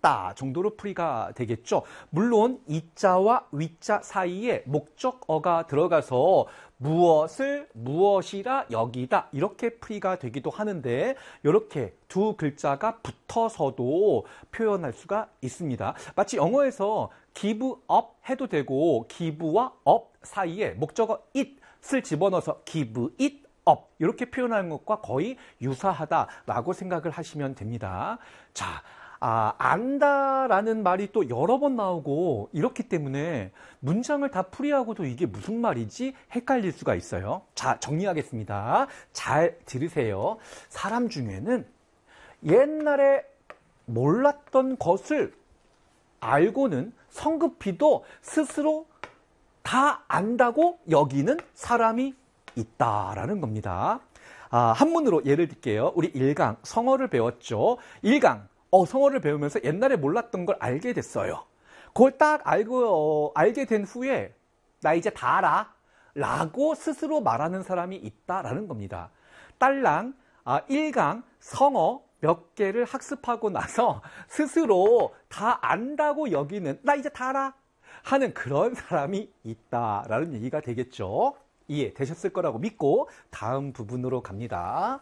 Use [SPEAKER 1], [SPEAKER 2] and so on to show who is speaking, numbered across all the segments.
[SPEAKER 1] 알았다 정도로 풀이가 되겠죠. 물론 이자와 위자 사이에 목적어가 들어가서 무엇을 무엇이라 여기다 이렇게 풀이가 되기도 하는데 이렇게 두 글자가 붙어서도 표현할 수가 있습니다. 마치 영어에서 give up 해도 되고 give와 up 사이에 목적어 it을 집어넣어서 give it up 이렇게 표현하는 것과 거의 유사하다라고 생각을 하시면 됩니다. 자, 안다라는 말이 또 여러 번 나오고 이렇기 때문에 문장을 다 풀이하고도 이게 무슨 말이지 헷갈릴 수가 있어요. 자, 정리하겠습니다. 잘 들으세요. 사람 중에는 옛날에 몰랐던 것을 알고는 성급히도 스스로 다 안다고 여기는 사람이 있다라는 겁니다. 한문으로 예를 들게요. 우리 1강 성어를 배웠죠. 1강 성어를 배우면서 옛날에 몰랐던 걸 알게 됐어요. 그걸 딱 알게 된 후에 나 이제 다 알아 라고 스스로 말하는 사람이 있다라는 겁니다. 딸랑 1강 성어 몇 개를 학습하고 나서 스스로 다 안다고 여기는 나 이제 다 알아 하는 그런 사람이 있다라는 얘기가 되겠죠. 이해되셨을 거라고 믿고 다음 부분으로 갑니다.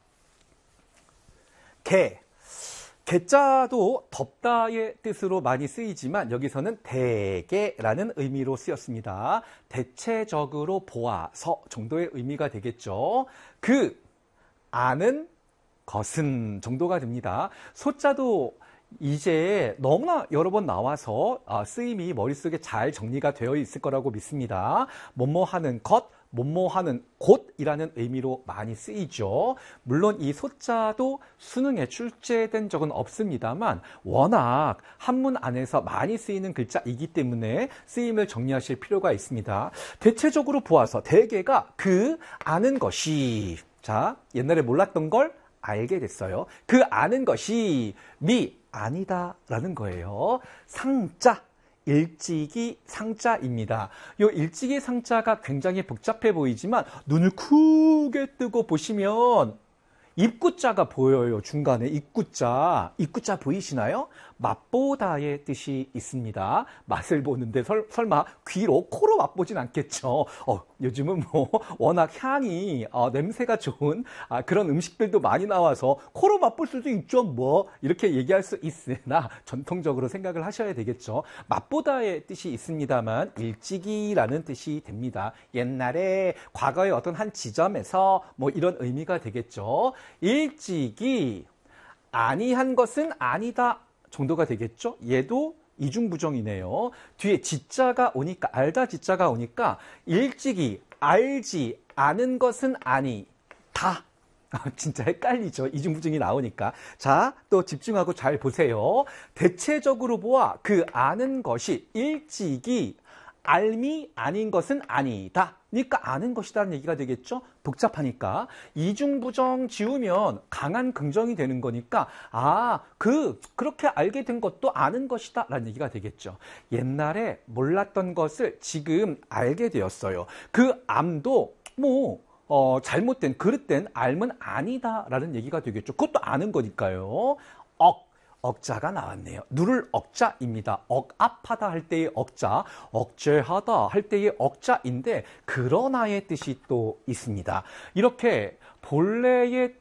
[SPEAKER 1] 개자도 덥다의 뜻으로 많이 쓰이지만 여기서는 대개라는 의미로 쓰였습니다. 대체적으로 보아서 정도의 의미가 되겠죠. 그 아는 것은 정도가 됩니다. 소자도 이제 너무나 여러 번 나와서 쓰임이 머릿속에 잘 정리가 되어 있을 거라고 믿습니다. 뭐뭐 하는 것, 뭐뭐 하는 곳이라는 의미로 많이 쓰이죠. 물론 이 소자도 수능에 출제된 적은 없습니다만 워낙 한문 안에서 많이 쓰이는 글자이기 때문에 쓰임을 정리하실 필요가 있습니다. 대체적으로 보아서 대개가 그 아는 것이 자 옛날에 몰랐던 걸 알게 됐어요. 그 아는 것이 아니다 라는 거예요. 상자, 일찍이 상자입니다. 이 일찍이 상자가 굉장히 복잡해 보이지만 눈을 크게 뜨고 보시면 입구자가 보여요. 중간에 입구자 보이시나요? 맛보다의 뜻이 있습니다. 맛을 보는데 설마 귀로 코로 맛보진 않겠죠. 요즘은 뭐 워낙 향이 냄새가 좋은 그런 음식들도 많이 나와서 코로 맛볼 수도 있죠. 뭐 이렇게 얘기할 수 있으나 전통적으로 생각을 하셔야 되겠죠. 맛보다의 뜻이 있습니다만 일찍이라는 뜻이 됩니다. 옛날에 과거의 어떤 한 지점에서 뭐 이런 의미가 되겠죠. 일찍이 아니한 것은 아니다 정도가 되겠죠. 얘도 이중부정이네요. 뒤에 지자가 오니까 알다 지자가 오니까 일찍이 알지 않은 것은 아니다. 진짜 헷갈리죠. 이중부정이 나오니까. 자, 또 집중하고 잘 보세요. 대체적으로 보아 그 아는 것이 일찍이 알미 아닌 것은 아니다. 그러니까 아는 것이라는 얘기가 되겠죠. 복잡하니까. 이중부정 지우면 강한 긍정이 되는 거니까 그렇게 알게 된 것도 아는 것이다 라는 얘기가 되겠죠. 옛날에 몰랐던 것을 지금 알게 되었어요. 그 암도 잘못된 그릇된 알면 아니다 라는 얘기가 되겠죠. 그것도 아는 거니까요. 억자가 나왔네요. 누를 억자입니다. 억압하다 할 때의 억자, 억제하다 할 때의 억자인데 그러나의 뜻이 또 있습니다. 이렇게 본래의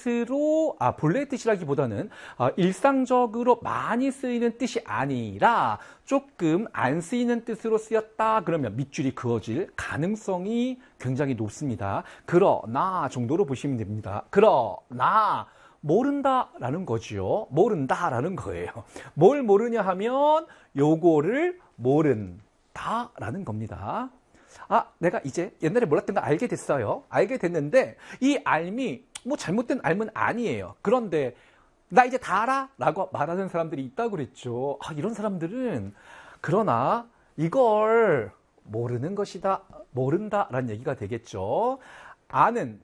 [SPEAKER 1] 뜻이라기보다는 일상적으로 많이 쓰이는 뜻이 아니라 조금 안 쓰이는 뜻으로 쓰였다 그러면 밑줄이 그어질 가능성이 굉장히 높습니다. 그러나 정도로 보시면 됩니다. 그러나 모른다라는 거지요. 모른다라는 거예요. 뭘 모르냐 하면 요거를 모른다라는 겁니다. 내가 이제 옛날에 몰랐던 거 알게 됐어요. 알게 됐는데 이 알미 잘못된 알면 아니에요. 그런데 나 이제 다 알아 라고 말하는 사람들이 있다고 그랬죠. 이런 사람들은 그러나 이걸 모르는 것이다. 모른다라는 얘기가 되겠죠. 아는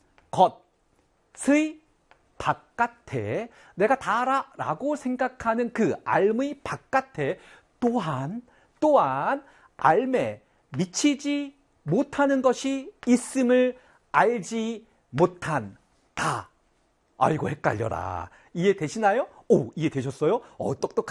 [SPEAKER 1] 것의 바깥에 내가 다 알아 라고 생각하는 그 알의 바깥에 또한 알매 미치지 못하는 것이 있음을 알지 못한다. 아이고 헷갈려라. 이해되시나요? 이해되셨어요? 똑똑한